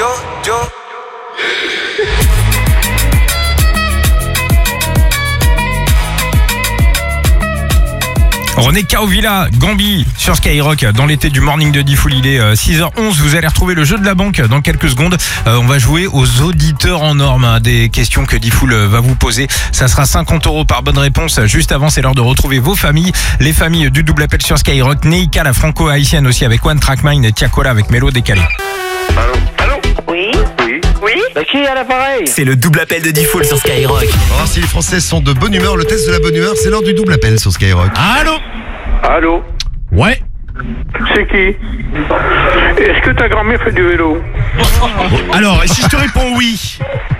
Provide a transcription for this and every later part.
René Caovilla, Gambi sur Skyrock dans l'été du morning de Diffoul. Il est 6h11. Vous allez retrouver le jeu de la banque dans quelques secondes. On va jouer aux auditeurs en norme, des questions que Diffoul va vous poser. Ça sera 50 € par bonne réponse. Juste avant, c'est l'heure de retrouver vos familles. Les familles du double appel sur Skyrock. Neika, la franco-haïtienne aussi avec One Track Mind et Tiakola avec Mélo décalé. Allô? Oui. Bah, qui est à l'appareil? C'est le double appel de Diffoul sur Skyrock. Alors, si les Français sont de bonne humeur, le test de la bonne humeur, c'est l'heure du double appel sur Skyrock. Allô? Ouais. C'est qui? Est-ce que ta grand-mère fait du vélo? Alors, et si je te réponds oui?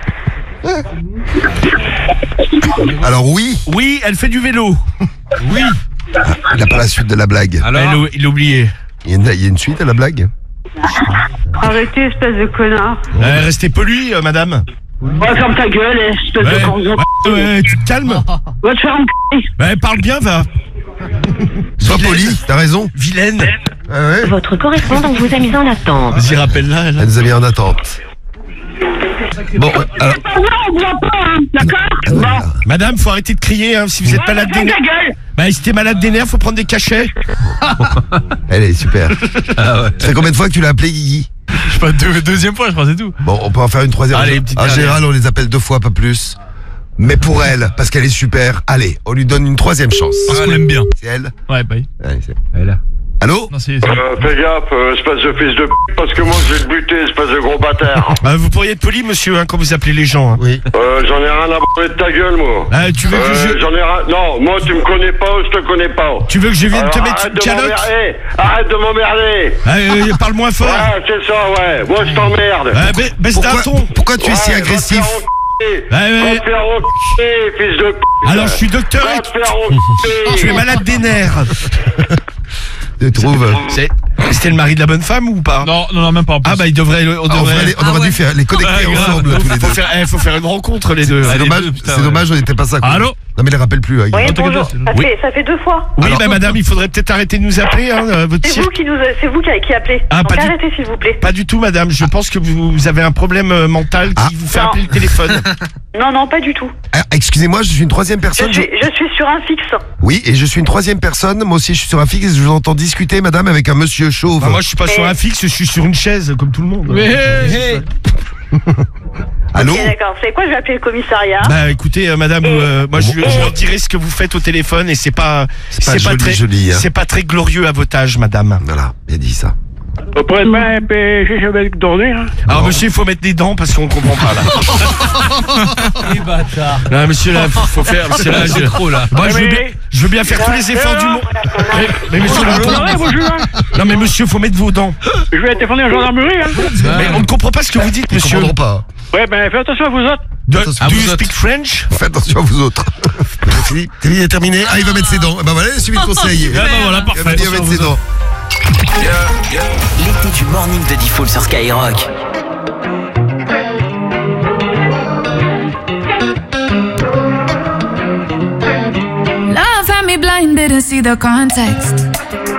Alors oui, Oui, elle fait du vélo. Oui. il n'a pas la suite de la blague. Alors il a oublié. Il y a une suite à la blague? Arrêtez, espèce de connard. Restez poli, madame. Va ferme ta gueule, espèce de con. Ouais, tu te calmes. Va te faire enculer. Parle bien, va. Sois poli, t'as raison. Vilaine. Ah ouais. Votre correspondant vous a mis en attente. Vas-y, rappelle-la. Elle nous a mis en attente. Bon, alors. On voit pas, hein, d'accord? Bon. Madame, faut arrêter de crier, hein, si vous êtes malade des Ferme nerfs. ta gueule. Bah, si t'es malade des nerfs, faut prendre des cachets. Elle est super. Ça fait combien de fois que tu l'as appelé, Guigui? Je sais pas, deuxième fois, je crois, c'est tout. Bon, on peut en faire une troisième. Allez, une petite En dernière. général, on les appelle 2 fois, pas plus. Mais pour elle, parce qu'elle est super, allez, on lui donne une 3e chance. Parce qu'on l'aime bien. C'est elle? Ouais, bah oui. Allez, c'est... Elle est là. Allô? Non, c'est... Fais gaffe, espèce de fils de p***, parce que moi je vais le buter, espèce de gros bâtard. Vous pourriez être poli, monsieur, hein, quand vous appelez les gens. Hein. Oui. J'en ai rien à branler de ta gueule, moi. Tu veux que je... J'en ai rien... Non, moi tu me connais pas, je te connais pas. Tu veux que je vienne Alors, te mettre arrête une de calotte? m'emmerder. Arrête de m'emmerder. Parle moins fort. Ouais, c'est ça, ouais. Moi je t'emmerde. Baisse d'un ton. Pourquoi tu es si Ouais, agressif? Va te faire enculer, fils de p***. Alors, je suis docteur Va et te faire enculer. tu es malade des nerfs. Tu trouves? C'était le mari de la bonne femme ou pas? Non, même pas. Ah bah il devrait... On On aurait dû faire les connecter ensemble tous les deux. faut faire une rencontre les deux. C'est dommage, c'est dommage, on n'était pas ça. Allô? Non mais il les rappelle plus. Hein, Oui, Guigui. bonjour. Ça fait 2 fois. Oui, Alors- bah madame, il faudrait peut-être arrêter de nous appeler, hein, votre C'est cirque. vous qui appelez. Ah, Donc pas du- arrêtez, s'il vous plaît. Pas du tout, madame. Je pense que vous avez un problème mental qui vous fait Non. appeler le téléphone. Non, pas du tout. Ah, excusez-moi, je suis une 3e personne. Je suis sur un fixe. Oui, et je suis une 3e personne. Moi aussi, je suis sur un fixe et je vous entends discuter, madame, avec un monsieur chauve. Bah, moi, je suis pas sur un fixe, je suis sur une chaise, comme tout le monde. Allô? Ok, d'accord. C'est quoi? Je vais appeler le commissariat. Bah écoutez, madame, moi je leur dirai ce que vous faites au téléphone et c'est pas joli, hein. c'est pas très glorieux à votre âge, madame. Voilà, bien dit ça. Vous pourrez pas empêcher je vais le donner, hein. Alors monsieur, il faut mettre des dents parce qu'on comprend pas là. Les bâtards. Là, monsieur, là, faut faire. Monsieur, là, C'est trop là. Moi, je veux bien faire tous les efforts du monde. Mais monsieur, non mais monsieur, faut mettre vos dents. Je vais téléphoner à la gendarmerie, hein. Mais on ne comprend pas ce que vous dites, Ils monsieur. comprendront pas. Ouais, ben fais attention à vous autres. Do Attention, you vous autres. speak French? Faites attention à vous autres. C'est fini, terminé. Ah, il va mettre ses dents. Bah voilà, il a suivi le conseil. Ah bah voilà, parfait. Il va mettre ses dents. L'été du morning de Diffoul sur Skyrock. Love had me blind, didn't see the context.